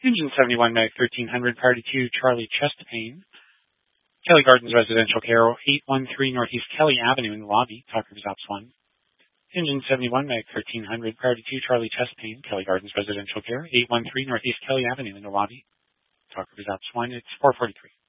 Engine 71 Meg 1300, Priority 2, Charlie Chestpain. Kelly Gardens Residential Care, 813 Northeast Kelly Avenue in the lobby, Talk Rivers Ops 1. Engine 71 Meg 1300, Priority 2, Charlie Chestpain, Kelly Gardens Residential Care, 813 Northeast Kelly Avenue in the lobby, Talk Rivers Ops 1. It's 443.